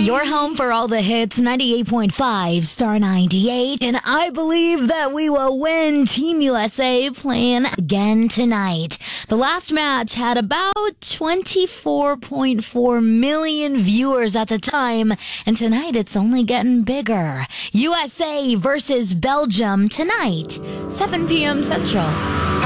Your home for all the hits, 98.5, Star 98. And I believe that we will win. Team USA playing again tonight. The last match had about 24.4 million viewers at the time. And tonight it's only getting bigger. USA versus Belgium tonight, 7 p.m. Central.